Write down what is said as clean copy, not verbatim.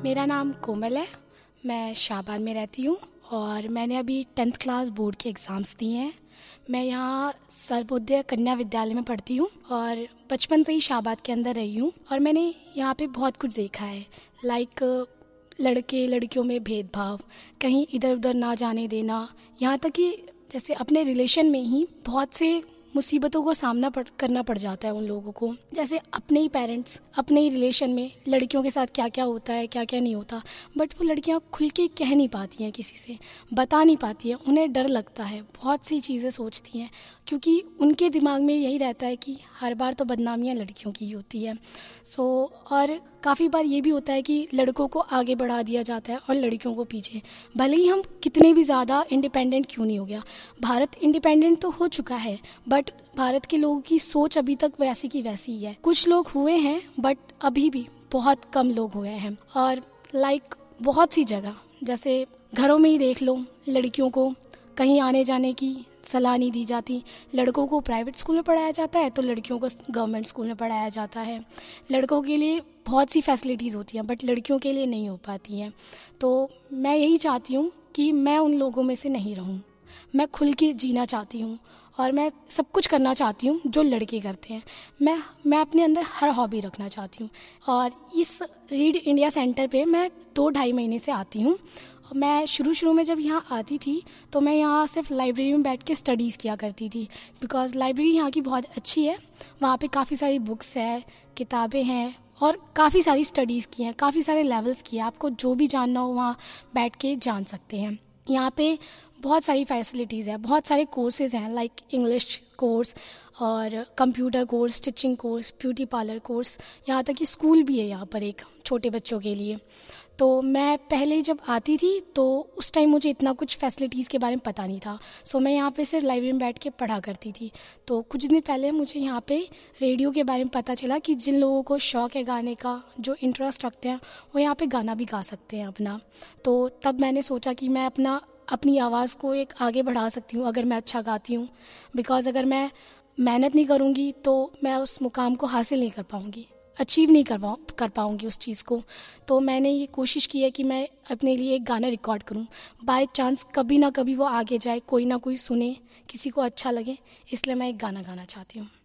मेरा नाम कोमल है। मैं शाहबाद में रहती हूँ और मैंने अभी 10th क्लास बोर्ड के एग्ज़ाम्स दिए हैं। मैं यहाँ सर्वोदय कन्या विद्यालय में पढ़ती हूँ और बचपन से ही शाहबाद के अंदर रही हूँ और मैंने यहाँ पे बहुत कुछ देखा है। लाइक लड़के लड़कियों में भेदभाव, कहीं इधर उधर ना जाने देना, यहाँ तक कि जैसे अपने रिलेशन में ही बहुत से मुसीबतों को करना पड़ जाता है उन लोगों को। जैसे अपने ही पेरेंट्स अपने ही रिलेशन में लड़कियों के साथ क्या क्या होता है, क्या क्या नहीं होता, बट वो लड़कियां खुल के कह नहीं पाती हैं, किसी से बता नहीं पाती हैं। उन्हें डर लगता है, बहुत सी चीज़ें सोचती हैं क्योंकि उनके दिमाग में यही रहता है कि हर बार तो बदनामियाँ लड़कियों की ही होती है। और काफ़ी बार ये भी होता है कि लड़कों को आगे बढ़ा दिया जाता है और लड़कियों को पीछे। भले ही हम कितने भी ज़्यादा इंडिपेंडेंट क्यों नहीं हो गया, भारत इंडिपेंडेंट तो हो चुका है, बट भारत के लोगों की सोच अभी तक वैसी की वैसी ही है। कुछ लोग हुए हैं बट अभी भी बहुत कम लोग हुए हैं। और बहुत सी जगह जैसे घरों में ही देख लो, लड़कियों को कहीं आने जाने की सलाह नहीं दी जाती। लड़कों को प्राइवेट स्कूल में पढ़ाया जाता है तो लड़कियों को गवर्नमेंट स्कूल में पढ़ाया जाता है। लड़कों के लिए बहुत सी फैसिलिटीज़ होती हैं बट लड़कियों के लिए नहीं हो पाती हैं। तो मैं यही चाहती हूँ कि मैं उन लोगों में से नहीं रहूँ। मैं खुल के जीना चाहती हूँ और मैं सब कुछ करना चाहती हूँ जो लड़के करते हैं। मैं अपने अंदर हर हॉबी रखना चाहती हूँ। और इस रीड इंडिया सेंटर पे मैं 2-2.5 महीने से आती हूँ। मैं शुरू में जब यहाँ आती थी तो मैं यहाँ सिर्फ लाइब्रेरी में बैठ के स्टडीज़ किया करती थी, बिकॉज़ लाइब्रेरी यहाँ की बहुत अच्छी है। वहाँ पे काफ़ी सारी बुक्स है, किताबें हैं और काफ़ी सारी स्टडीज़ की हैं, काफ़ी सारे लेवल्स की हैं। आपको जो भी जानना हो वहाँ बैठ के जान सकते हैं। यहाँ पे बहुत सारी फैसिलिटीज़ हैं, बहुत सारे कोर्सेज़ हैं, लाइक इंग्लिश कोर्स और computer course, stitching course, beauty parlour course, यहाँ तक कि स्कूल भी है यहाँ पर एक छोटे बच्चों के लिए। तो मैं पहले जब आती थी तो उस टाइम मुझे इतना कुछ फैसिलिटीज़ के बारे में पता नहीं था। मैं यहाँ पे सिर्फ लाइब्रेरी में बैठ के पढ़ा करती थी। तो कुछ दिन पहले मुझे यहाँ पे रेडियो के बारे में पता चला कि जिन लोगों को शौक़ है गाने का, जो इंटरेस्ट रखते हैं, वो यहाँ पे गाना भी गा सकते हैं अपना। तो तब मैंने सोचा कि मैं अपनी आवाज़ को एक आगे बढ़ा सकती हूँ अगर मैं अच्छा गाती हूँ। बिकॉज़ अगर मैं मेहनत नहीं करूँगी तो मैं उस मुकाम को हासिल नहीं कर पाऊँगी, अचीव नहीं कर पाऊँगी उस चीज़ को। तो मैंने ये कोशिश की है कि मैं अपने लिए एक गाना रिकॉर्ड करूँ। बाय चांस कभी ना कभी वो आगे जाए, कोई ना कोई सुने, किसी को अच्छा लगे, इसलिए मैं एक गाना गाना चाहती हूँ।